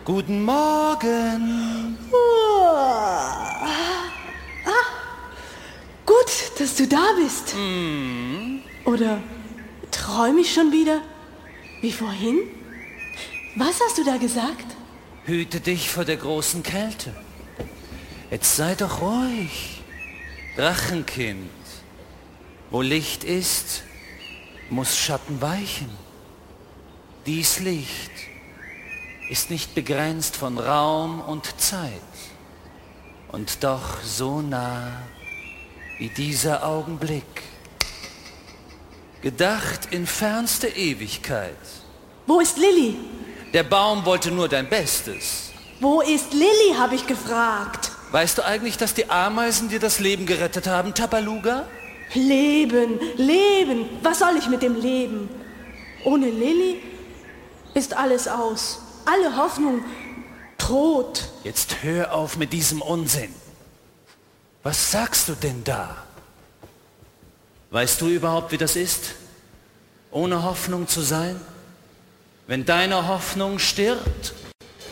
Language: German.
Guten Morgen. Gut, dass du da bist. Oder träume ich schon wieder? Wie vorhin? Was hast du da gesagt? Hüte dich vor der großen Kälte. Jetzt sei doch ruhig. Drachenkind, wo Licht ist, muss Schatten weichen. Dies Licht ist nicht begrenzt von Raum und Zeit und doch so nah wie dieser Augenblick, gedacht in fernste Ewigkeit. Wo ist Lilly? Der Baum wollte nur dein Bestes. Wo ist Lilly, habe ich gefragt. Weißt du eigentlich, dass die Ameisen dir das Leben gerettet haben, Tabaluga? Leben, Leben. Was soll ich mit dem Leben? Ohne Lilly ist alles aus. Alle Hoffnung tot. Jetzt hör auf mit diesem Unsinn. Was sagst du denn da? Weißt du überhaupt, wie das ist, ohne Hoffnung zu sein? Wenn deine Hoffnung stirbt?